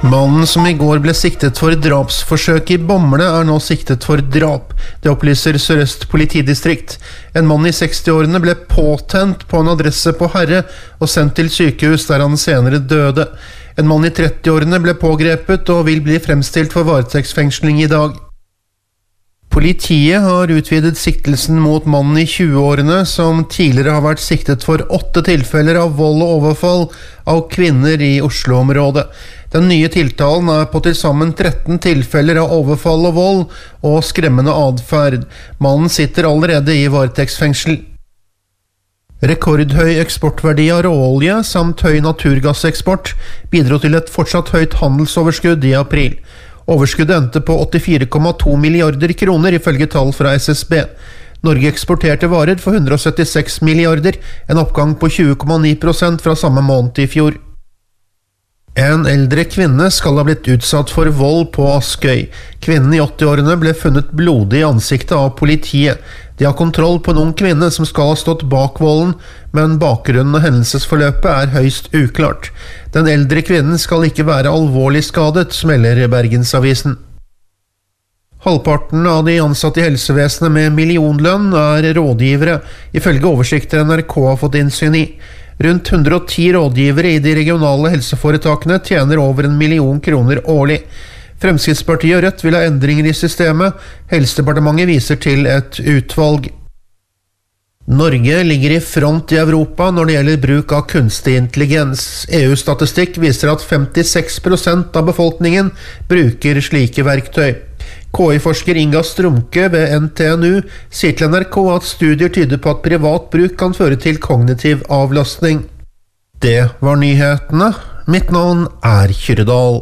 Mannen som i går ble siktet for drapsforsøk i Bamble nå siktet for drap. Det opplyser Sør-Øst politidistrikt. En mann i 60-årene ble påtent på en adresse på Herre og sendt til sykehus der han senere døde. En mann i 30-årene ble pågrepet og vil bli fremstilt for varetektsfengsling i dag. Politiet har utvidet siktelsen mot mannen i 20-årene som tidligere har vært siktet for 8 tilfeller av vold og overfall av kvinner i Oslo-området. Den nye tiltalen på til sammen 13 tilfeller av overfall og vold og skremmende adferd. Mannen sitter allerede i varetektsfengsel. Rekordhøy eksportverdi av råolje samt høy naturgasseksport bidro til et fortsatt høyt handelsoverskudd i april. Overskuddet endte på 84,2 milliarder kroner ifølge tall fra SSB. Norge eksporterte varer for 176 milliarder, en oppgang på 20,9% fra samme måned i fjor. En eldre kvinne skal ha blitt utsatt for vold på Askøy. Kvinnen i 80-årene ble funnet blodig i ansiktet av politiet. De har kontroll på en ung kvinne som skal ha stått bak volden, men bakgrunnen og hendelsesforløpet høyst uklart. Den eldre kvinnen skal ikke være alvorlig skadet, melder Bergensavisen. Halvparten av de ansatte i helsevesenet med millionlønn rådgivere, ifølge oversikter NRK har fått innsyn i. Rundt 110 rådgivere i de regionale helseforetakene tjener over 1 million kroner årlig. Fremskrittspartiet og Rødt vil ha endringer i systemet. Helsedepartementet viser til et utvalg. Norge ligger i front i Europa når det gjelder bruk av kunstig intelligens. EU-statistikk viser at 56% av befolkningen bruker slike verktøy. KI-forsker Inga Strumke ved NTNU sier til NRK at studier tyder på at privat bruk kan føre til kognitiv avlastning. Det var nyhetene. Mitt navn Kyrredal.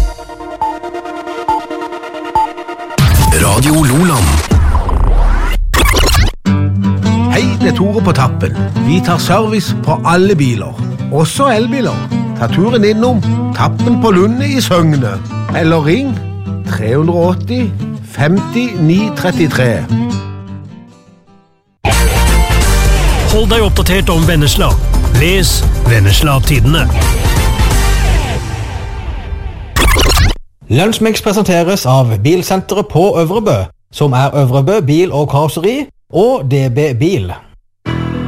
Radio Loland. Hei, det Tore på Tappen. Vi tar service på alle biler, også elbiler. Ta turen innom Tappen på Lunde i Søgne, eller ring 380 50 933. Hold deg oppdatert om Vennesla. Les Vennesla-tidene. Lunsjmix presenteres av Bilsenteret på Øvrebø, som Øvrebø Bil og Karosseri, og DB Bil.